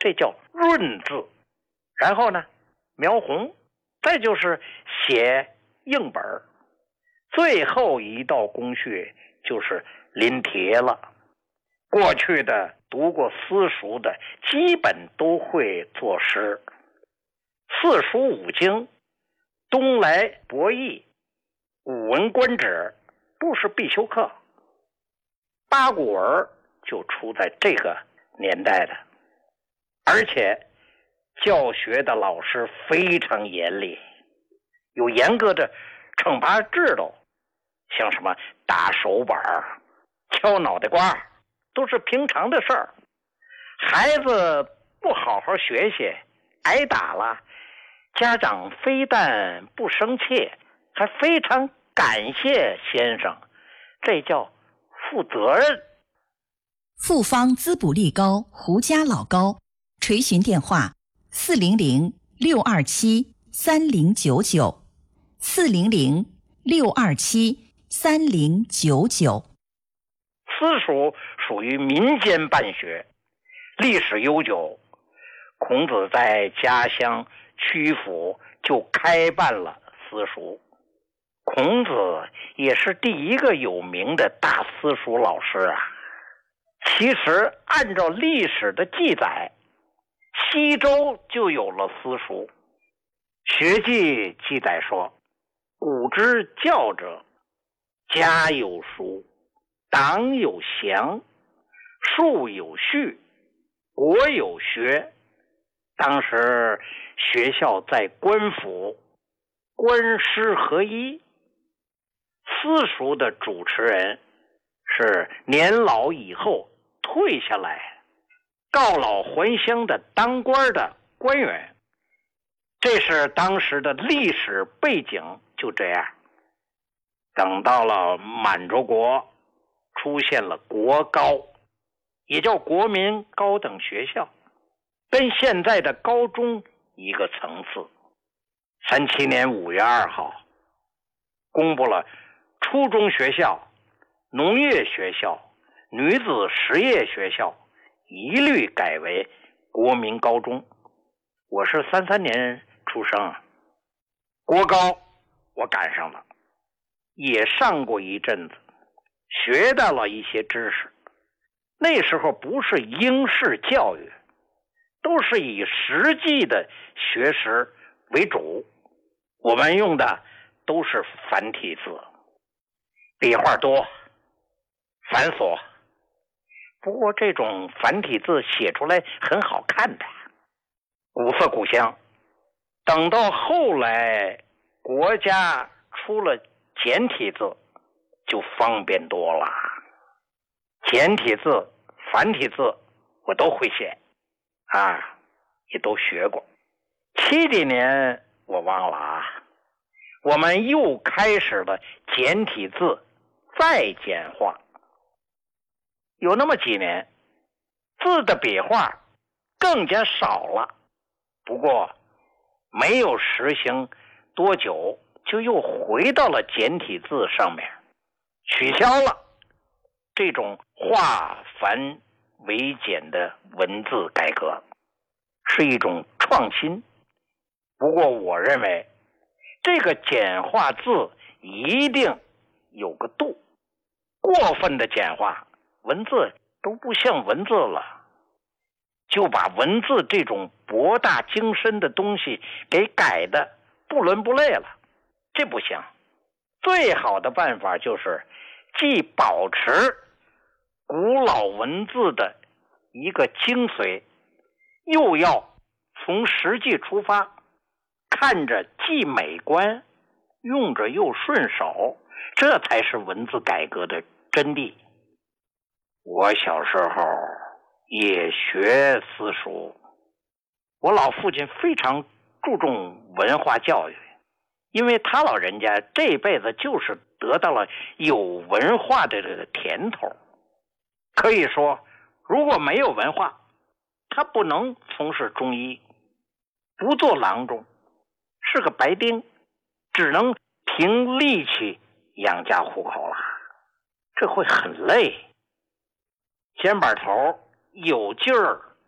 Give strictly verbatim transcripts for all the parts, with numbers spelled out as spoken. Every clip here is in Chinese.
这叫润字。然后呢，描红，再就是写硬本，最后一道工序就是临帖了。过去的读过私塾的基本都会作诗，四书五经、东来博弈、古文观止都是必修课，八股文就出在这个年代的，而且教学的老师非常严厉，有严格的惩罚制度，像什么打手板、敲脑袋瓜，都是平常的事儿。孩子不好好学习，挨打了，家长非但不生气，还非常感谢先生，这叫负责任。 复方滋补力高胡家老膏，垂询电话四零零六二七三零九九，四零零六二七三零九九。 私塾属于民间办学，历史悠久。孔子在家乡曲阜就开办了私塾，孔子也是第一个有名的大私塾老师啊。其实按照历史的记载，西周就有了私塾。学记记载说，古之教者，家有塾，党有祥，庶有序，国有学。当时学校在官府，官师合一。私塾的主持人是年老以后退下来告老还乡的当官的官员，这是当时的历史背景。就这样，等到了满洲国，出现了国高，也叫国民高等学校，跟现在的高中一个层次。三七年五月二号，公布了初中学校、农业学校、女子实业学校一律改为国民高中。我是三三年出生，国高我赶上了，也上过一阵子，学到了一些知识。那时候不是应试教育，都是以实际的学识为主，我们用的都是繁体字，笔画多繁琐，不过这种繁体字写出来很好看的，古色古香。等到后来国家出了简体字，就方便多了。简体字、繁体字我都会写啊，也都学过。七几年我忘了啊，我们又开始了简体字再简化。有那么几年，字的笔画更加少了，不过没有实行多久，就又回到了简体字上面，取消了这种化繁为简的文字改革，是一种创新。不过我认为这个简化字一定有个度，过分的简化，文字都不像文字了，就把文字这种博大精深的东西给改的不伦不类了，这不行。最好的办法就是既保持古老文字的一个精髓，又要从实际出发，看着既美观，用着又顺手，这才是文字改革的真谛。我小时候也学私塾，我老父亲非常注重文化教育，因为他老人家这辈子就是得到了有文化的这个甜头。可以说，如果没有文化，他不能从事中医，不做郎中，是个白丁，只能凭力气养家糊口了，这会很累。肩膀头有劲儿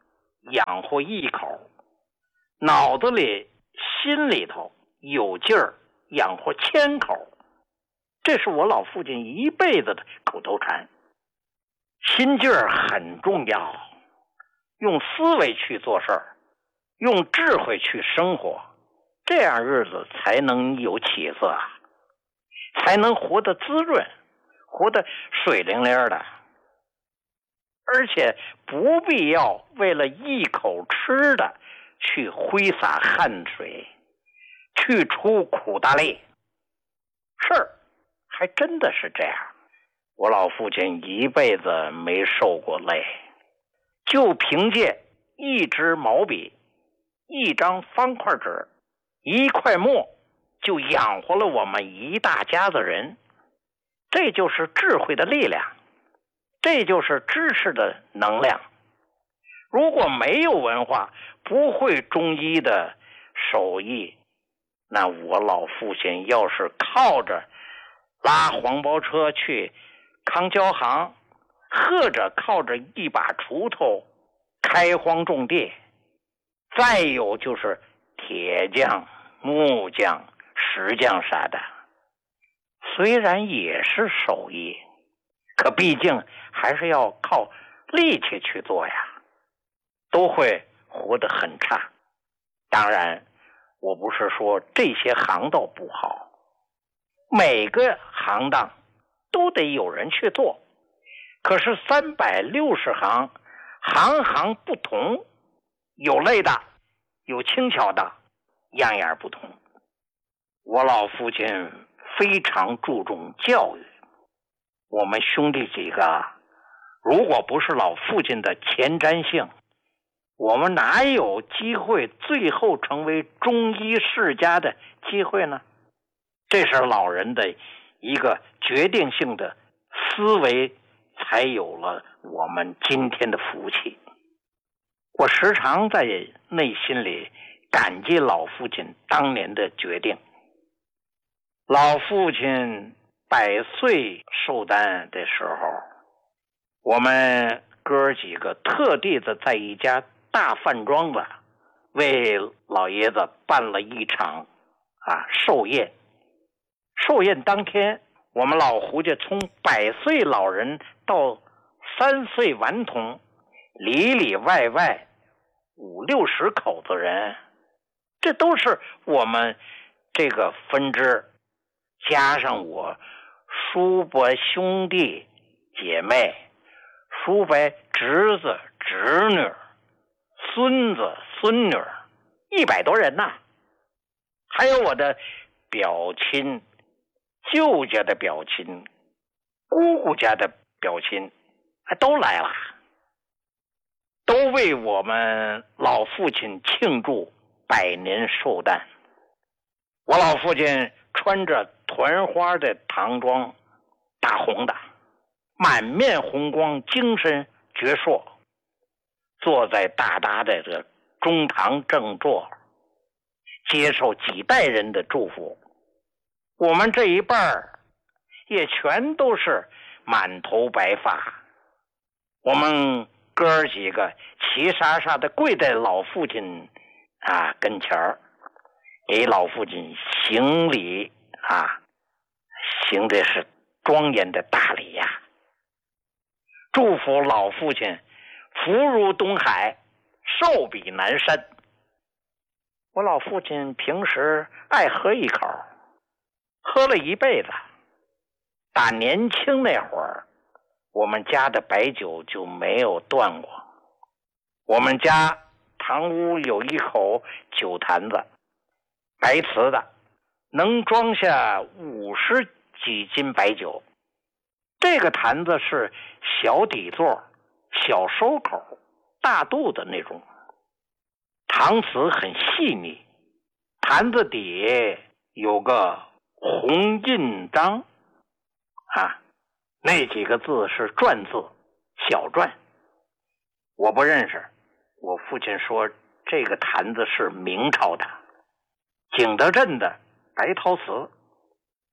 养活一口，脑子里心里头有劲儿养活千口。这是我老父亲一辈子的口头禅。心劲儿很重要，用思维去做事儿，用智慧去生活，这样日子才能有起色啊，才能活得滋润，活得水灵灵的。而且不必要为了一口吃的去挥洒汗水，去出苦大力。事儿还真的是这样。我老父亲一辈子没受过累，就凭借一支毛笔，一张方块纸，一块墨，就养活了我们一大家子人。这就是智慧的力量，这就是知识的能量。如果没有文化，不会中医的手艺，那我老父亲要是靠着拉黄包车去康交行，或者靠着一把锄头开荒种地，再有就是铁匠、木匠、石匠啥的，虽然也是手艺，可毕竟还是要靠力气去做呀，都会活得很差。当然，我不是说这些行当不好，每个行当都得有人去做，可是三百六十行，行行不同，有累的，有轻巧的，样样不同。我老父亲非常注重教育，我们兄弟几个，如果不是老父亲的前瞻性，我们哪有机会最后成为中医世家的机会呢？这是老人的一个决定性的思维，才有了我们今天的福气。我时常在内心里感激老父亲当年的决定。老父亲百岁寿诞的时候，我们哥几个特地的在一家大饭庄子为老爷子办了一场啊寿宴。寿宴当天，我们老胡家从百岁老人到三岁顽童，里里外外五六十口子人，这都是我们这个分支，加上我叔伯兄弟姐妹，叔伯侄子侄女，孙子孙女，一百多人呐，还有我的表亲、舅家的表亲、姑姑家的表亲，都来了，都为我们老父亲庆祝百年寿诞。我老父亲穿着团花的唐装，大红的，满面红光，精神矍铄，坐在大大的这个中堂正座，接受几代人的祝福。我们这一辈儿也全都是满头白发，我们哥几个齐沙沙的跪在老父亲啊跟前儿，给老父亲行礼啊，行的是庄严的大礼呀、啊，祝福老父亲福如东海，寿比南山。我老父亲平时爱喝一口，喝了一辈子，打年轻那会儿，我们家的白酒就没有断过。我们家堂屋有一口酒坛子，白瓷的，能装下五十几斤白酒。这个坛子是小底座、小收口、大肚的那种，搪瓷很细腻，坛子底有个红印章啊，那几个字是篆字，小篆，我不认识。我父亲说这个坛子是明朝的，景德镇的白陶瓷，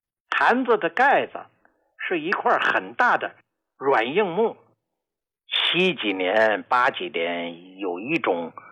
坛子的盖子是一块很大的软硬木， 七几年、八几年有一种